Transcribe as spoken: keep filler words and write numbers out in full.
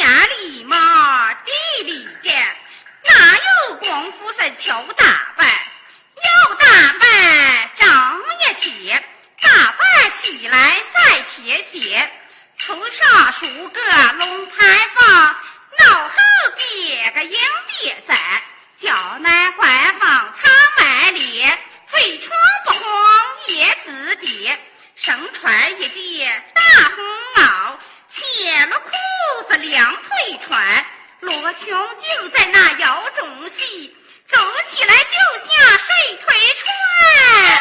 家里嘛地里边，哪有功夫是求打扮？要打扮长也铁，打扮起来赛铁血。头上梳个龙牌坊，脑后别个鹰别仔，脚内怀放苍白咧，嘴唇不红叶子叠，身穿一件大红袄，切了裤子两腿穿，罗裙就在那腰中系，走起来就像水腿穿。